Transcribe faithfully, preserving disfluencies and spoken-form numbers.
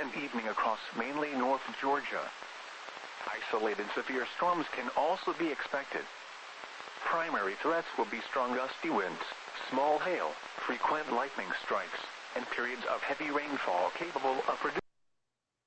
and evening across mainly north Georgia. Isolated severe storms can also be expected. Primary threats will be strong gusty winds, small hail, frequent lightning strikes, and periods of heavy rainfall capable of producing